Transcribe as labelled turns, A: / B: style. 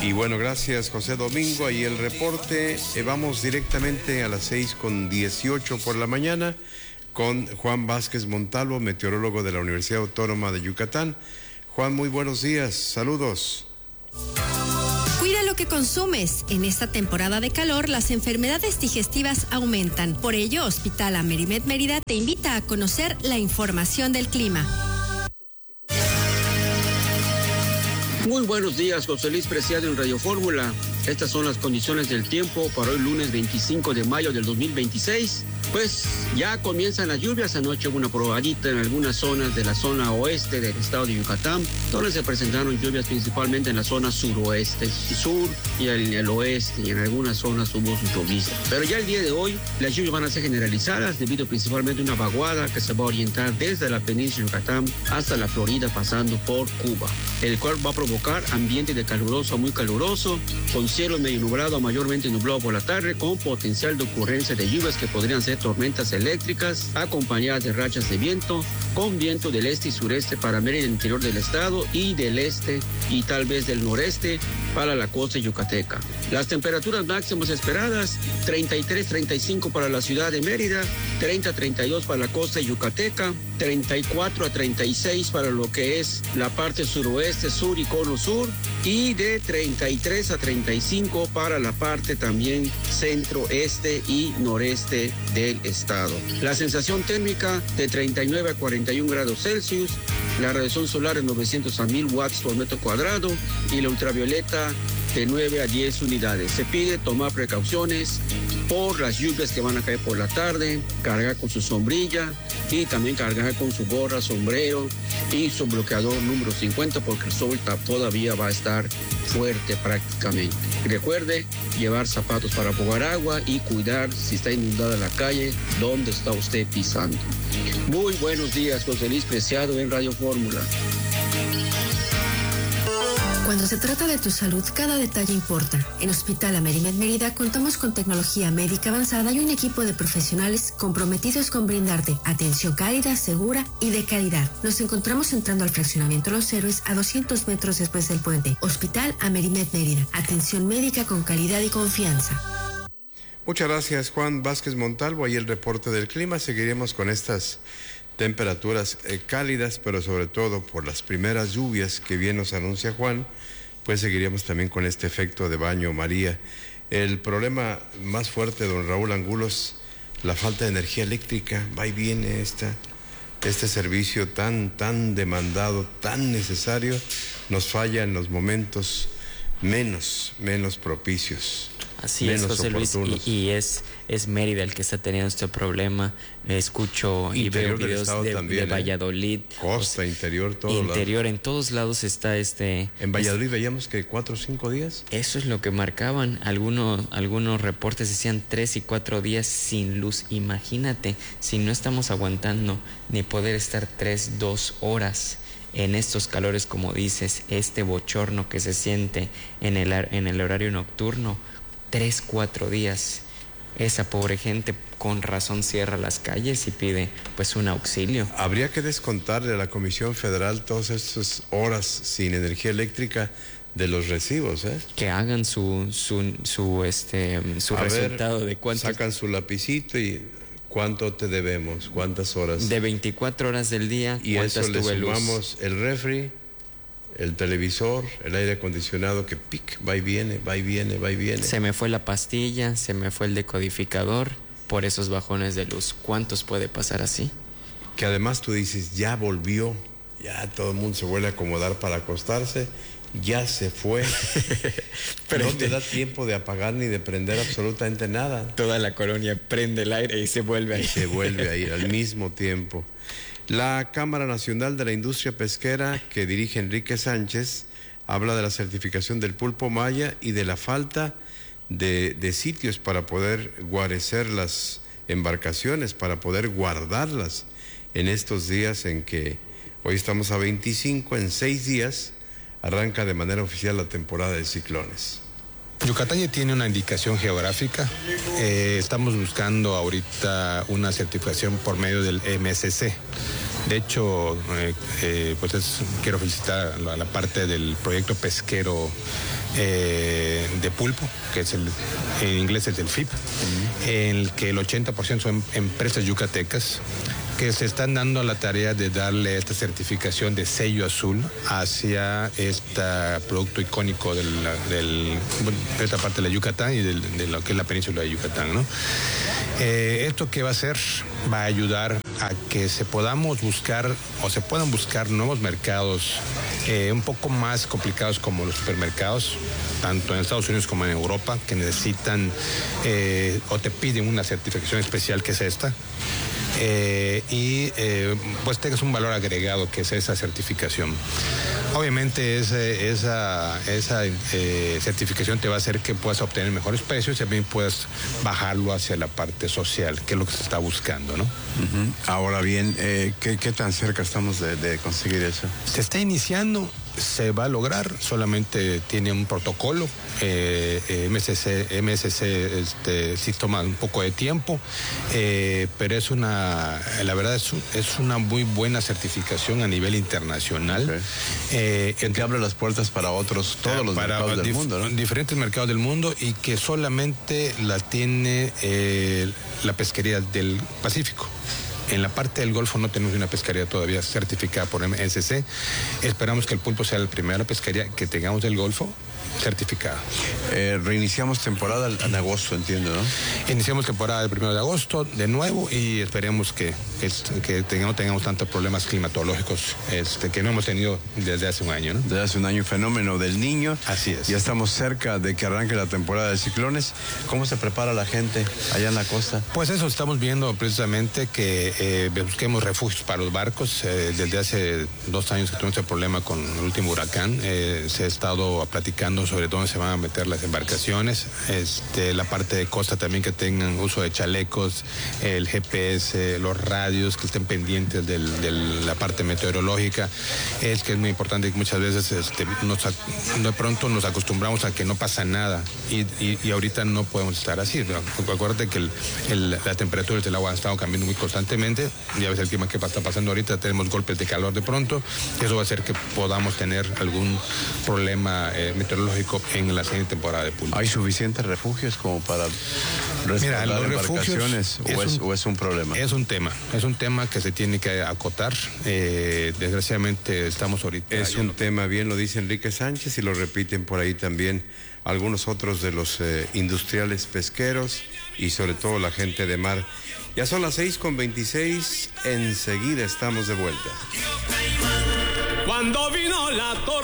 A: Y bueno, gracias José Domingo. Ahí el reporte. Vamos directamente a las 6:18 por la mañana con Juan Vázquez Montalvo, meteorólogo de la Universidad Autónoma de Yucatán. Juan, muy buenos días. Saludos.
B: Cuida lo que consumes. En esta temporada de calor, las enfermedades digestivas aumentan. Por ello, Hospital Amerimed Mérida te invita a conocer la información del clima.
C: Muy buenos días, José Luis Preciado en Radio Fórmula. Estas son las condiciones del tiempo para hoy lunes 25 de mayo del 2026. Pues ya comienzan las lluvias. Anoche hubo una probadita en algunas zonas de la zona oeste del estado de Yucatán, donde se presentaron lluvias principalmente en la zona suroeste y sur y en el oeste, y en algunas zonas hubo sus lloviznas. Pero ya el día de hoy las lluvias van a ser generalizadas debido principalmente a una vaguada que se va a orientar desde la península de Yucatán hasta la Florida, pasando por Cuba, el cual va a provocar ambiente de caluroso a muy caluroso, con cielo medio nublado a mayormente nublado por la tarde, con potencial de ocurrencia de lluvias que podrían ser tormentas eléctricas acompañadas de rachas de viento, con viento del este y sureste para Mérida, el interior del estado, y del este y tal vez del noreste para la costa yucateca. Las temperaturas máximas esperadas: 33-35 para la ciudad de Mérida, 30-32 para la costa yucateca, 34-36 para lo que es la parte suroeste, sur y cono sur, y de 33 a 35 para la parte también centro, este y noreste del estado. La sensación térmica de 39 a 41 grados Celsius, la radiación solar en 900 a 1000 watts por metro cuadrado y la ultravioleta de 9 a 10 unidades. Se pide tomar precauciones por las lluvias que van a caer por la tarde, cargar con su sombrilla y también cargar con su gorra, sombrero y su bloqueador número 50, porque el sol todavía va a estar fuerte prácticamente. Recuerde llevar zapatos para ahogar agua y cuidar si está inundada la calle donde está usted pisando. Muy buenos días, José Luis Preciado en Radio Fórmula.
B: Cuando se trata de tu salud, cada detalle importa. En Hospital Amerimed Mérida contamos con tecnología médica avanzada y un equipo de profesionales comprometidos con brindarte atención cálida, segura y de calidad. Nos encontramos entrando al fraccionamiento Los Héroes a 200 metros después del puente. Hospital Amerimed Mérida. Atención médica con calidad y confianza.
A: Muchas gracias, Juan Vázquez Montalvo. Ahí el reporte del clima. Seguiremos con estas temperaturas cálidas, pero sobre todo por las primeras lluvias que bien nos anuncia Juan, pues seguiríamos también con este efecto de baño María. El problema más fuerte, don Raúl Angulos, la falta de energía eléctrica. Va y viene este servicio tan demandado, tan necesario, nos falla en los momentos menos propicios.
D: Así es, José Luis, y es Mérida el que está teniendo este problema. Escucho y veo videos de Valladolid.
A: Costa, interior, todo.
D: Interior, en todos lados está
A: En Valladolid veíamos que 4 o 5 días.
D: Eso es lo que marcaban. Algunos reportes decían 3 y 4 días sin luz. Imagínate, si no estamos aguantando ni poder estar 2 horas en estos calores, como dices, este bochorno que se siente en el horario nocturno, 3, 4 días. Esa pobre gente con razón cierra las calles y pide pues un auxilio.
A: Habría que descontarle a la Comisión Federal todas estas horas sin energía eléctrica de los recibos, ¿eh?
D: Que hagan su resultado de cuánto.
A: Sacan su lapicito y cuánto te debemos, cuántas horas.
D: De 24 horas del día,
A: y eso le sumamos el refri, el televisor, el aire acondicionado que va y viene.
D: Se me fue la pastilla, se me fue el decodificador por esos bajones de luz. ¿Cuántos puede pasar así?
A: Que además tú dices, ya volvió, ya todo el mundo se vuelve a acomodar para acostarse, ya se fue. Pero no te da tiempo de apagar ni de prender absolutamente nada.
D: Toda la colonia prende el aire y se vuelve a ir.
A: Y se vuelve a ir al mismo tiempo. La Cámara Nacional de la Industria Pesquera, que dirige Enrique Sánchez, habla de la certificación del pulpo maya y de la falta de sitios para poder guarecer las embarcaciones, para poder guardarlas en estos días en que hoy estamos a 25, en 6 días arranca de manera oficial la temporada de ciclones.
E: Yucatán ya tiene una indicación geográfica. Estamos buscando ahorita una certificación por medio del MSC. De hecho, quiero felicitar a la parte del proyecto pesquero de pulpo, que es en inglés es el FIP, en el que el 80% son empresas yucatecas que se están dando la tarea de darle esta certificación de sello azul hacia este producto icónico de esta parte de la Yucatán y de lo que es la península de Yucatán, ¿no? ¿Esto qué va a hacer? Va a ayudar a que se puedan buscar nuevos mercados un poco más complicados como los supermercados, tanto en Estados Unidos como en Europa, que necesitan o te piden una certificación especial que es esta. Pues tengas un valor agregado que es esa certificación. Obviamente esa certificación te va a hacer que puedas obtener mejores precios y también puedas bajarlo hacia la parte social, que es lo que se está buscando, ¿no?
A: Uh-huh. Ahora bien, ¿qué tan cerca estamos de conseguir eso?
E: Se está iniciando, se va a lograr, solamente tiene un protocolo, MSC sí toma un poco de tiempo, pero la verdad es una muy buena certificación a nivel internacional.
A: Okay. Que abre las puertas para todos los mercados del mundo, ¿no?
E: Diferentes mercados del mundo, y que solamente la tiene la pesquería del Pacífico. En la parte del Golfo no tenemos una pesquería todavía certificada por MSC. Esperamos que el pulpo sea la primera pesquería que tengamos del Golfo certificada.
A: Reiniciamos temporada en agosto, entiendo, ¿no?
E: Iniciamos temporada el 1 de agosto de nuevo y esperemos que no tengamos tantos problemas climatológicos que no hemos tenido desde hace un año, ¿no?
A: Desde hace un año, fenómeno del Niño.
E: Así es.
A: Ya estamos cerca de que arranque la temporada de ciclones. ¿Cómo se prepara la gente allá en la costa?
E: Pues eso, estamos viendo precisamente que busquemos refugios para los barcos. Desde hace 2 años que tuvimos el problema con el último huracán, se ha estado platicando sobre dónde se van a meter las embarcaciones, la parte de costa también, que tengan uso de chalecos, el GPS, los radios, que estén pendientes de la parte meteorológica. Que es muy importante, que muchas veces de pronto nos acostumbramos a que no pasa nada y ahorita no podemos estar así. Acuérdate que la temperatura del agua ha estado cambiando muy constantemente. Ya ves el clima que está pasando ahorita, tenemos golpes de calor de pronto. Eso va a hacer que podamos tener algún problema meteorológico en la siguiente temporada de pulpo.
A: ¿Hay suficientes refugios como para respaldar embarcaciones o es un problema?
E: Es un tema que se tiene que acotar. Desgraciadamente estamos ahorita...
A: Es un tema, bien lo dice Enrique Sánchez, y lo repiten por ahí también algunos otros de los industriales pesqueros y sobre todo la gente de mar. Ya son las 6:26, enseguida estamos de vuelta.
F: Cuando vino la tormenta.